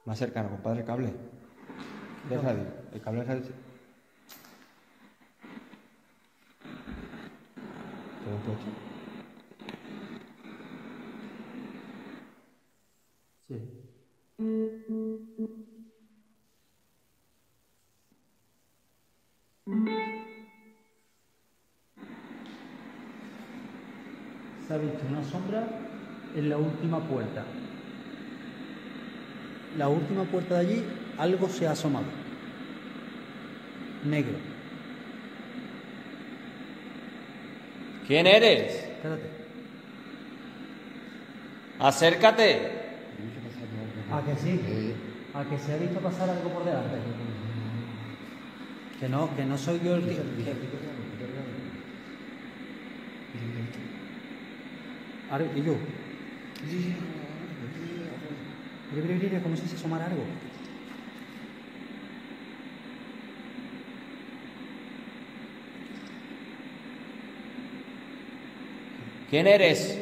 Más cercano, compadre, el cable. De radio. El cable de radio. ¿Todo puesto? Sí. Se ha visto una sombra en la última puerta. La última puerta de allí, algo se ha asomado. Negro. ¿Quién eres? Espérate. Acércate. ¿A que sí? ¿A que se ha visto pasar algo por delante? Que no soy yo el que... Ahora, ¿y yo? Mira, como si se asomara algo. ¿Quién eres?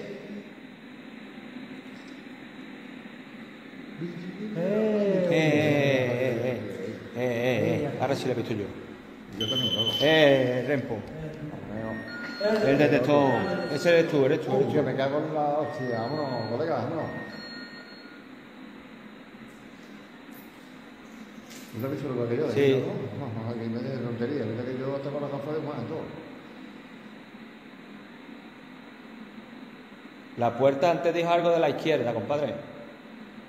Ahora sí le he visto yo. Yo también lo hago. Rempo. El detector. Ese eres tú. Hostia, me cago en la hostia. Vámonos, colega, vámonos. ¿No te has visto lo que yo? Sí. No, aquí me de tontería. Mira que yo tengo las gafas de más todo. La puerta antes dijo algo de la izquierda, compadre.